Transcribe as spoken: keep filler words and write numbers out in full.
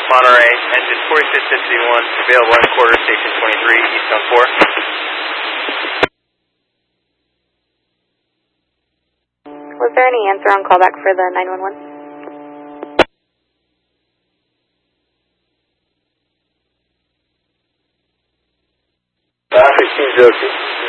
Monterey, engine forty-six fifty-one, available in quarter station twenty-three, eastbound four. Was there any answer on callback for the nine one one? Traffic sixteen zero two.